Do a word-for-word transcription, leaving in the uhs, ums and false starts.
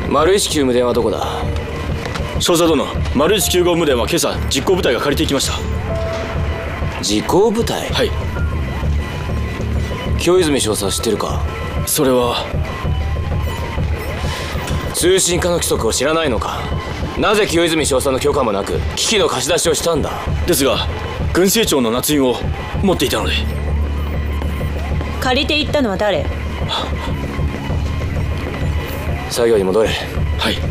丸石急務電はどこだ？ 少佐殿、丸石きゅうごう務電は今朝実行部隊が借りていきました。 実行部隊？ はい。 清泉少佐は知ってるか？ それは通信課の規則を知らないのか？なぜ清泉少佐の許可もなく機器の貸し出しをしたんだ？ ですが軍政庁の捺印を持っていたので。 借りていったのは誰？ 作業に戻れ。 はい。